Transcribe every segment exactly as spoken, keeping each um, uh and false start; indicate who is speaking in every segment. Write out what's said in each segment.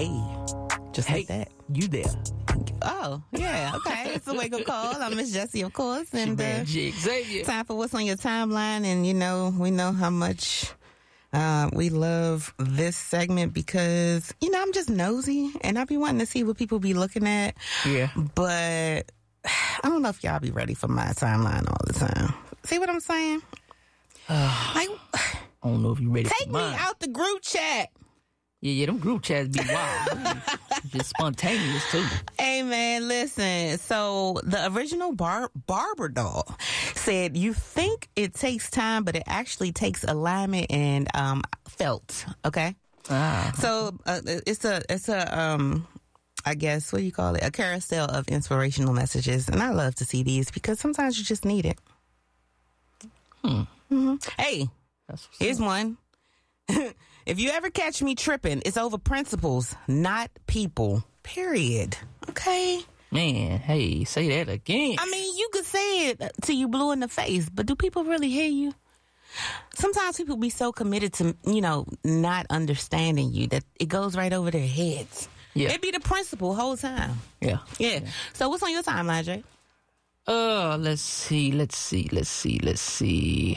Speaker 1: Hey, just
Speaker 2: hey,
Speaker 1: like that.
Speaker 2: You there?
Speaker 1: Oh, yeah. Okay. It's a wake up call. I'm Miss Jessie, of course. And uh,
Speaker 2: Xavier.
Speaker 1: Time for what's on your timeline. And, you know, we know how much uh, we love this segment because, you know, I'm just nosy and I be wanting to see what people be looking at.
Speaker 2: Yeah.
Speaker 1: But I don't know if y'all be ready for my timeline all the time. See what I'm saying?
Speaker 2: Uh,
Speaker 1: like,
Speaker 2: I don't know if you ready
Speaker 1: take
Speaker 2: for
Speaker 1: me
Speaker 2: mine.
Speaker 1: out the group chat.
Speaker 2: Yeah, yeah, them group chats be wild. Just spontaneous, too.
Speaker 1: Hey, man, listen. So the original bar- barber doll said, you think it takes time, but it actually takes alignment and um, felt, okay?
Speaker 2: Ah.
Speaker 1: So uh, it's a, it's a, um, I guess, what do you call it? A carousel of inspirational messages. And I love to see these because sometimes you just need it.
Speaker 2: Hmm.
Speaker 1: Mm-hmm. Hey,
Speaker 2: That's
Speaker 1: here's one. If you ever catch me tripping, it's over principles, not people. Period. Okay?
Speaker 2: Man, hey, say that again.
Speaker 1: I mean, you could say it till you blue in the face, but do people really hear you? Sometimes people be so committed to, you know, not understanding you that it goes right over their heads.
Speaker 2: Yeah.
Speaker 1: It be the principle whole time.
Speaker 2: Yeah.
Speaker 1: Yeah. yeah. So what's on your timeline, Jay?
Speaker 2: Uh, let's see, let's see, let's see, let's see.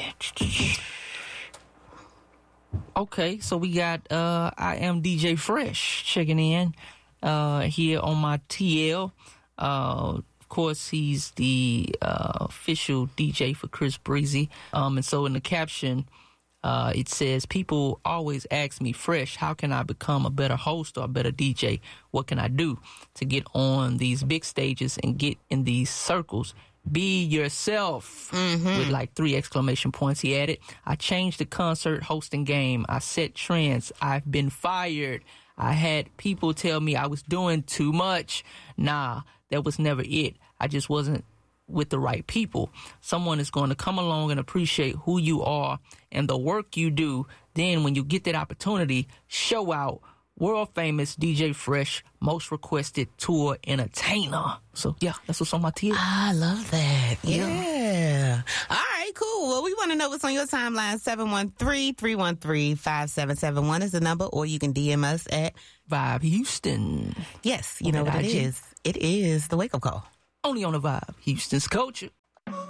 Speaker 2: Okay, so we got uh I am D J Fresh checking in uh here on my T L. Uh of course he's the uh official D J for Chris Breezy. Um and so in the caption uh it says, people always ask me, Fresh, how can I become a better host or a better D J? What can I do to get on these big stages and get in these circles? Be yourself, mm-hmm. with like three exclamation points. He added, I changed the concert hosting game. I set trends. I've been fired. I had people tell me I was doing too much. Nah, that was never it. I just wasn't with the right people. Someone is going to come along and appreciate who you are and the work you do. Then when you get that opportunity, show out. World famous D J Fresh, most requested tour entertainer. So, yeah, that's what's on my T V.
Speaker 1: I love that. Yeah.
Speaker 2: Yeah.
Speaker 1: All right, cool. Well, we want to know what's on your timeline. seven one three, three one three, five seven seven one is the number, or you can D M us at
Speaker 2: Vibe Houston.
Speaker 1: Yes, you know what it is. It is the wake up call.
Speaker 2: Only on the Vibe, Houston's culture.